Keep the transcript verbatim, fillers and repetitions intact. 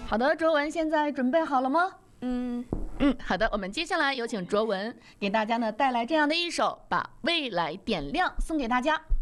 好的，卓文，现在准备好了吗？ 嗯嗯，好的，我们接下来有请卓文给大家呢带来这样的一首《把未来点亮》，送给大家。